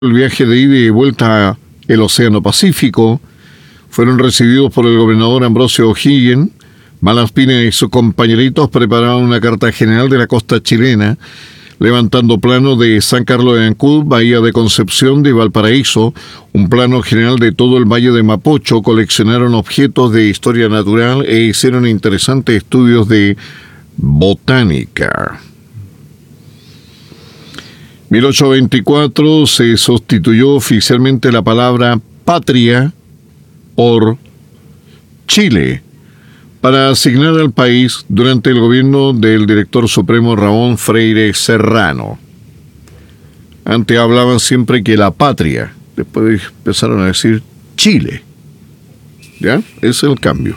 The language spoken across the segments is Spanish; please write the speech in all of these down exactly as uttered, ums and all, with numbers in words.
El viaje de ida y vuelta al Océano Pacífico fueron recibidos por el gobernador Ambrosio O'Higgins. Malaspina y sus compañeritos prepararon una carta general de la costa chilena, levantando planos de San Carlos de Ancud, Bahía de Concepción, de Valparaíso, un plano general de todo el Valle de Mapocho, coleccionaron objetos de historia natural e hicieron interesantes estudios de botánica. mil ochocientos veinticuatro se sustituyó oficialmente la palabra patria por Chile para asignar al país durante el gobierno del director supremo Ramón Freire Serrano. Antes hablaban siempre que la patria, después empezaron a decir Chile. ¿Ya? Ese es el cambio.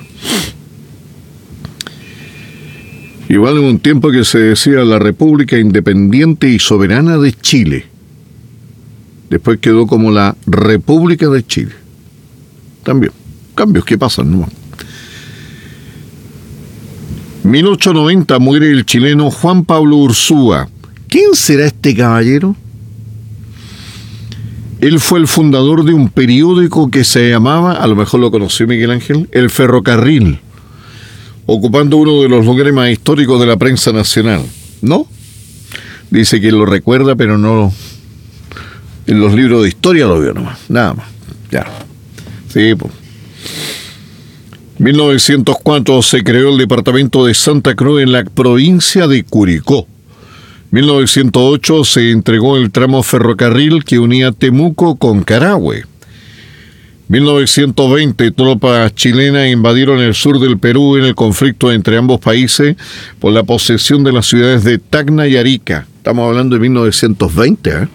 Igual en un tiempo que se decía la República Independiente y Soberana de Chile. Después quedó como la República de Chile. También, cambios que pasan, ¿no? mil ochocientos noventa muere el chileno Juan Pablo Ursúa. ¿Quién será este caballero? Él fue el fundador de un periódico que se llamaba, a lo mejor lo conoció Miguel Ángel, El Ferrocarril, ocupando uno de los lugares más históricos de la prensa nacional. ¿No? Dice que lo recuerda, pero no en los libros de historia lo vio nomás, nada más. Ya. Sí, pues. mil novecientos cuatro se creó el departamento de Santa Cruz en la provincia de Curicó. mil novecientos ocho se entregó el tramo ferrocarril que unía Temuco con Carahue. mil novecientos veinte tropas chilenas invadieron el sur del Perú en el conflicto entre ambos países por la posesión de las ciudades de Tacna y Arica. Estamos hablando de mil novecientos veinte, ¿eh?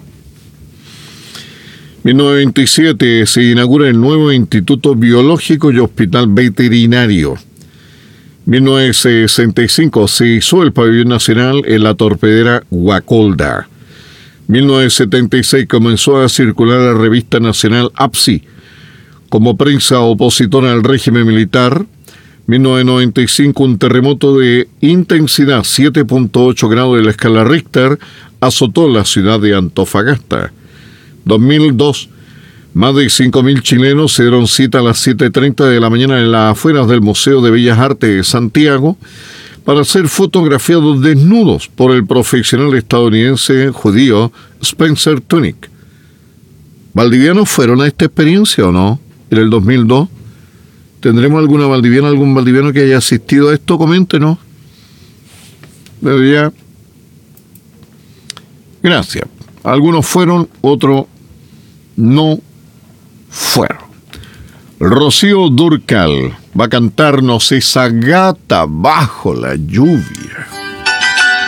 mil novecientos veintisiete se inaugura el nuevo Instituto Biológico y Hospital Veterinario. mil novecientos sesenta y cinco se hizo el pabellón nacional en la torpedera Guacolda. mil novecientos setenta y seis comenzó a circular la revista nacional A P S I como prensa opositora al régimen militar. mil novecientos noventa y cinco un terremoto de intensidad siete punto ocho grados de la escala Richter azotó la ciudad de Antofagasta. dos mil dos, más de cinco mil chilenos se dieron cita a las siete treinta de la mañana en las afueras del Museo de Bellas Artes de Santiago para ser fotografiados desnudos por el profesional estadounidense judío Spencer Tunick. ¿Valdivianos fueron a esta experiencia o no? En el dos mil dos. ¿Tendremos alguna valdiviana, algún valdiviano que haya asistido a esto? Coméntenos. Debería. Gracias. Algunos fueron, otros no fueron. Rocío Dúrcal va a cantarnos esa gata bajo la lluvia.